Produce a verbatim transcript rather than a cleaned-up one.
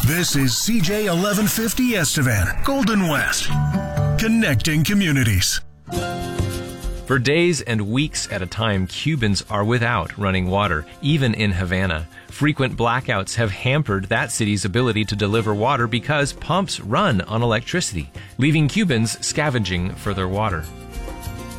This is C J eleven fifty Estevan, Golden West, connecting communities. For days and weeks at a time, Cubans are without running water, even in Havana. Frequent blackouts have hampered that city's ability to deliver water because pumps run on electricity, leaving Cubans scavenging for their water.